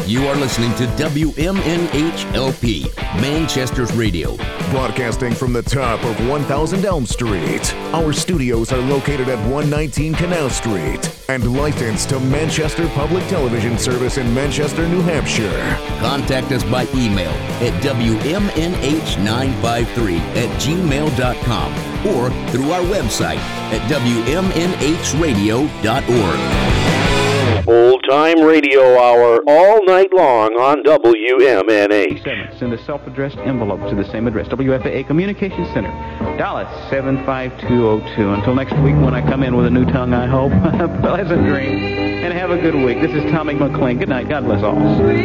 You are listening to WMNH-LP, Manchester's radio. Broadcasting from the top of 1000 Elm Street. Our studios are located at 119 Canal Street and licensed to Manchester Public Television Service in Manchester, New Hampshire. Contact us by email at WMNH953@gmail.com or through our website at WMNHradio.org. Old Time Radio Hour all night long on WMNH. Send a self-addressed envelope to the same address, WFAA Communications Center, Dallas 75202. Until next week when I come in with a new tongue, I hope. Pleasant dreams and have a good week. This is Tommy McLean. Good night. God bless all.